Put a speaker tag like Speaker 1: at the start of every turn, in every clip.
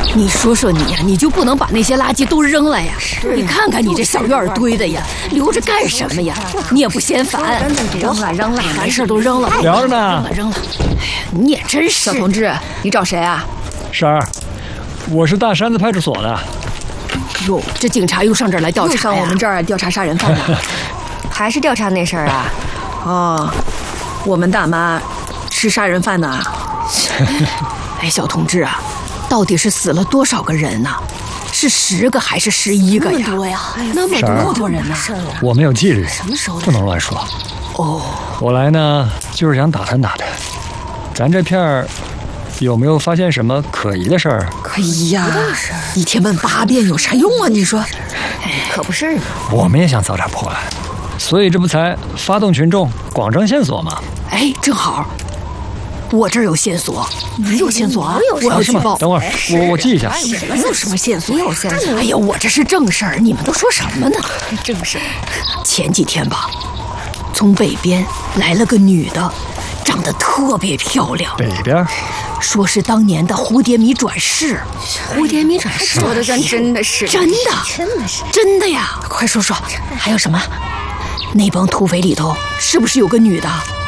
Speaker 1: 你说说你呀，你就不能把那些垃圾都扔了呀？你看看你这小院堆的呀，留着干什么呀？你也不嫌烦？
Speaker 2: 扔了扔了，
Speaker 1: 没事都扔了，
Speaker 3: 聊着呢。
Speaker 1: 扔了。哎呀，你也真是。
Speaker 2: 小同志，你找谁啊？
Speaker 3: 婶儿，我是大山子派出所的。
Speaker 1: 哟，这警察又上这儿来调查呀？
Speaker 2: 又上我们这儿调查杀人犯了，还是调查那事儿啊？哦，我们大妈是杀人犯呢。
Speaker 1: 哎，小同志啊，到底是死了多少个人呢？是10个还是11个呀？
Speaker 2: 那么多呀，
Speaker 1: 那么多人呢？
Speaker 3: 我没有纪律，
Speaker 1: 什么时候
Speaker 3: 不能乱说。
Speaker 1: 哦，
Speaker 3: 我来呢，就是想打探打探，咱这片儿有没有发现什么可疑的事儿？
Speaker 2: 可疑呀，一天问8遍有啥用啊？你说，
Speaker 1: 可不是。
Speaker 3: 我们也想早点破案，所以这不才发动群众广征线索吗？
Speaker 1: 哎，正好。我这儿有线索，你有线索啊？我要举报。
Speaker 3: 等会儿，我记一下。
Speaker 1: 你有什么线索？
Speaker 2: 你有线索？
Speaker 1: 哎呀，我这是正事儿，你们都说什么呢？
Speaker 2: 正事。
Speaker 1: 前几天吧，从北边来了个女的，长得特别漂亮。
Speaker 3: 北边？
Speaker 1: 说是当年的蝴蝶米转世。
Speaker 2: 蝴蝶米转世？说的真的是？
Speaker 1: 真的是真的呀！快说说，还有什么？那帮土匪里头是不是有个女的？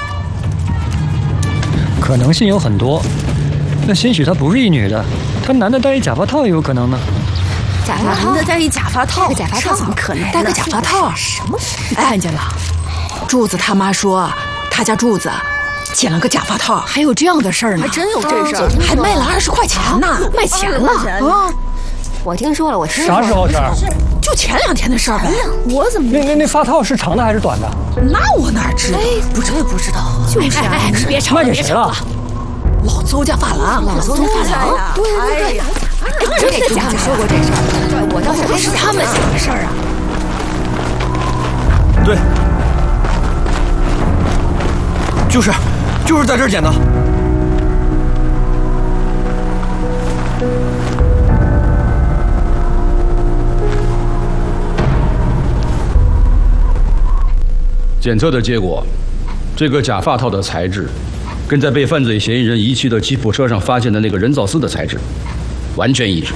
Speaker 3: 可能性有很多，那兴许她不是一女的，她男的戴一假发套也有可能呢。
Speaker 2: 假发套？男的戴一假发套？假发套怎么可能？
Speaker 1: 戴个假发套？
Speaker 2: 什么？
Speaker 1: 哎，看见了，柱子他妈说他家柱子捡了个假发套，还有这样的事儿呢？
Speaker 2: 还真有这事儿，
Speaker 1: 还卖了20块钱呢，卖钱了啊！
Speaker 2: 我听说了，
Speaker 3: 啥时候事儿？
Speaker 1: 就前2天的事儿呗。
Speaker 2: 我怎么
Speaker 3: 那发套是长的还是短的？
Speaker 1: 那我哪知道？
Speaker 2: 不知道。
Speaker 1: 就是啊，你别吵，
Speaker 3: 卖给谁了？
Speaker 1: 老邹家发廊，老邹家发廊。
Speaker 2: 对，
Speaker 1: 真的假的？
Speaker 2: 说过这事儿，我倒
Speaker 1: 是他们想的事儿啊。
Speaker 4: 对，就是在这儿捡的。
Speaker 5: 检测的结果，这个假发套的材质，跟在被犯罪嫌疑人遗弃的吉普车上发现的那个人造丝的材质完全一致。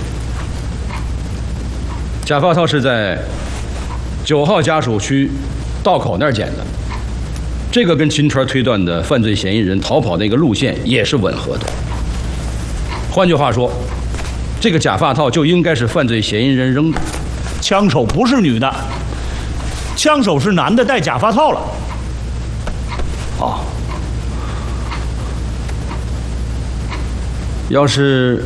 Speaker 5: 假发套是在9号家属区道口那儿捡的，这个跟秦川推断的犯罪嫌疑人逃跑那个路线也是吻合的。换句话说，这个假发套就应该是犯罪嫌疑人扔的。
Speaker 6: 枪手不是女的。枪手是男的，戴假发套了。
Speaker 5: 哦，要是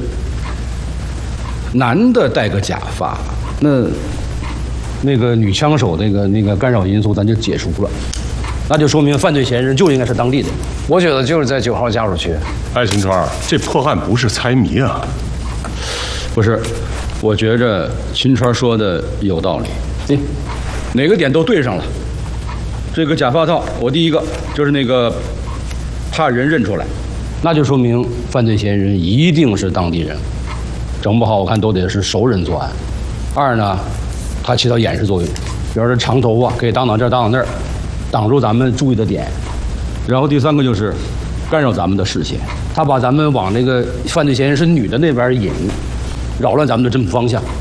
Speaker 5: 男的戴个假发，那个女枪手那个干扰因素咱就解除了，那就说明犯罪嫌疑人就应该是当地的。
Speaker 7: 我觉得就是在9号家属区。
Speaker 8: 哎，秦川，这破案不是猜谜啊。
Speaker 5: 不是，我觉着秦川说的有道理。哪个点都对上了。这个假发套，我第一个就是那个怕人认出来，那就说明犯罪嫌疑人一定是当地人，整不好我看都得是熟人作案。2呢，它起到掩饰作用，比如说长头发可以挡挡这儿挡挡那儿，挡住咱们注意的点。然后第3个就是干扰咱们的视线，他把咱们往那个犯罪嫌疑人是女的那边引，扰乱咱们的侦捕方向。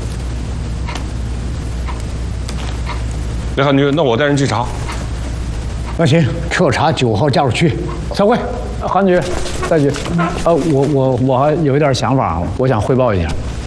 Speaker 8: 雷汉局，那我带人去查。
Speaker 7: 那行，彻查9号家属区。散会。韩局，再局。我还有一点想法，我想汇报一下。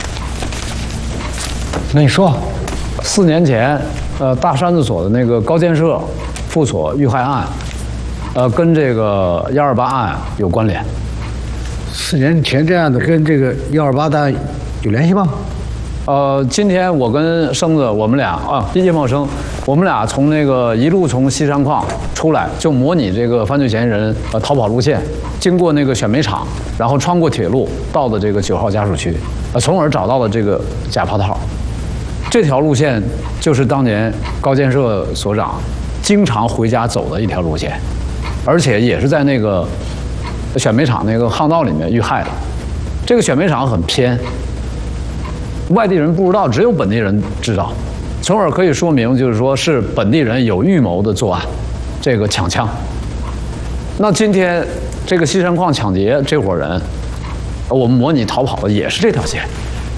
Speaker 7: 那你说，4年前，大山子所的那个高建设副所遇害案，跟这个128案有关联。
Speaker 9: 4年前这样的跟这个128的案有联系吗？
Speaker 7: 今天我跟生子我们俩叶茂生，我们俩从那个一路从西山矿出来，就模拟这个犯罪嫌疑人逃跑路线，经过那个选煤厂，然后穿过铁路到的这个9号家属区，从而找到了这个假发套。这条路线就是当年高建设所长经常回家走的一条路线，而且也是在那个选煤厂那个巷道里面遇害的。这个选煤厂很偏。外地人不知道，只有本地人知道，从而可以说明，就是说是本地人有预谋的作案，这个抢枪。那今天这个西山矿抢劫这伙人，我们模拟逃跑的也是这条线，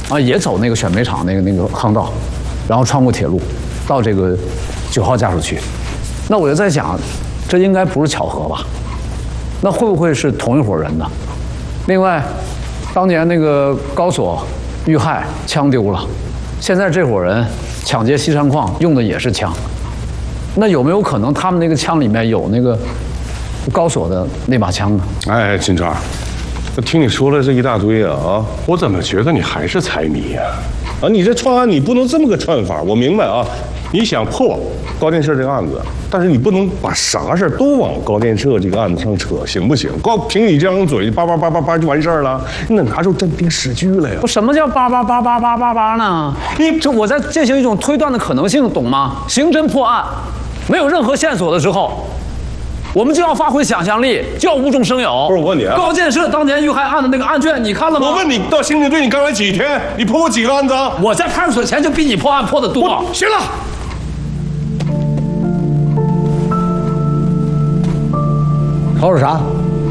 Speaker 7: 啊，也走那个选煤厂那个航道，然后穿过铁路，到这个9号家属区。那我就在想，这应该不是巧合吧？那会不会是同一伙人呢？另外，当年那个高所遇害，枪丢了，现在这伙人抢劫西山矿用的也是枪，那有没有可能他们那个枪里面有那个高所的那把枪呢？
Speaker 8: 哎，金川，我听你说了这一大堆啊，我怎么觉得你还是财迷呀？啊，你这串案你不能这么个串法，我明白啊，你想破高建设这个案子，但是你不能把啥事都往高建设这个案子上扯，行不行？光凭你这张嘴叭叭叭叭叭就完事儿了，你得拿出真凭实据来呀！
Speaker 7: 什么叫叭叭叭叭叭叭叭呢？我在进行一种推断的可能性，懂吗？刑侦破案，没有任何线索的时候，我们就要发挥想象力，就要无中生有。
Speaker 8: 不是我问你啊，
Speaker 7: 高建设当年遇害案的那个案卷，你看了吗？
Speaker 8: 我问你，到刑警队你刚来几天？你破过几个案子？
Speaker 7: 我在派出所前就比你破案破得多。
Speaker 8: 行了。
Speaker 9: 吵吵啥？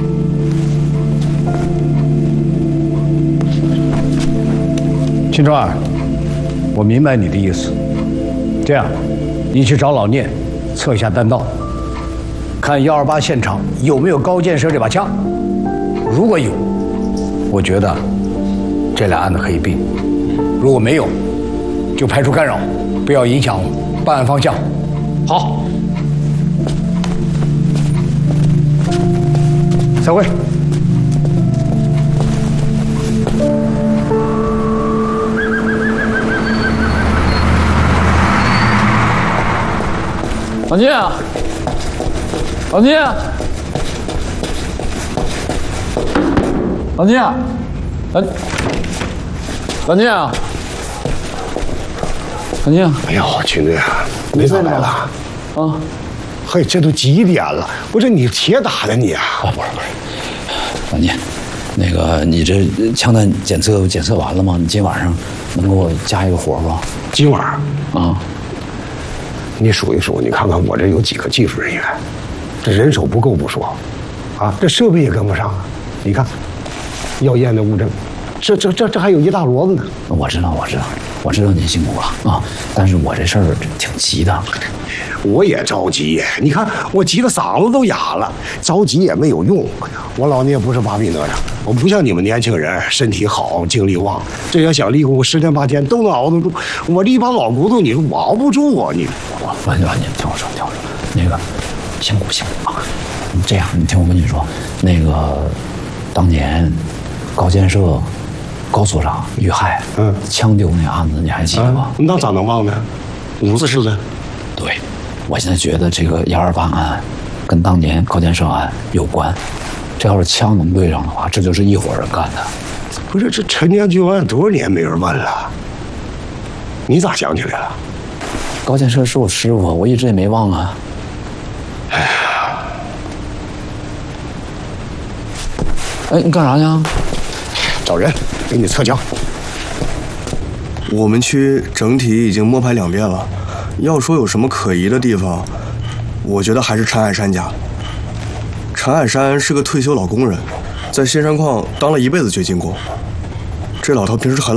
Speaker 9: 秦川，我明白你的意思。这样，你去找老聂，测一下弹道，看128现场有没有高建设这把枪。如果有，我觉得这俩案子可以并；如果没有，就排除干扰，不要影响办案方向。
Speaker 7: 好。
Speaker 9: 散会。
Speaker 7: 老聂，老聂，老聂，老聂，老聂。
Speaker 4: 哎呦，群队啊，你咋来了？
Speaker 7: 啊，
Speaker 4: 嘿，这都几点了？不是你铁打的你啊？
Speaker 10: 不是，老聂，那个你这枪弹检测完了吗？你今晚上能给我加一个活不？
Speaker 4: 今晚
Speaker 10: 啊，
Speaker 4: 你数一数，你看看我这有几个技术人员，这人手不够不说，啊，这设备也跟不上啊。你看，要验的物证，这还有一大摞子呢。
Speaker 10: 我知道您辛苦了啊，但是我这事儿挺急的。
Speaker 4: 我也着急，你看我急得嗓子都哑了，着急也没有用。我老聂不是把柄哪吒，我不像你们年轻人身体好精力旺，这要想立功10天8天都能熬得住，我这一把老骨头你说我熬不住啊你。
Speaker 10: 老聂，听我说，那个辛苦啊。这样，你听我跟你说，那个当年高建设高所长遇害，枪丢那案子你还记得吧？
Speaker 4: 那咋能忘呢？50次的。
Speaker 10: 对，我现在觉得这个128案跟当年高建设案有关，这要是枪能对上的话，这就是一伙人干的。
Speaker 4: 不是，这陈家军案多少年没人问了？你咋想起来了？
Speaker 10: 高建设是我师傅，我一直也没忘啊。
Speaker 4: 哎呀，
Speaker 10: 哎，你干啥去？
Speaker 4: 找人给你测枪。
Speaker 11: 我们区整体已经摸排2遍了，要说有什么可疑的地方，我觉得还是陈海山家。陈海山是个退休老工人，在新山矿当了一辈子掘金工。这老头平时很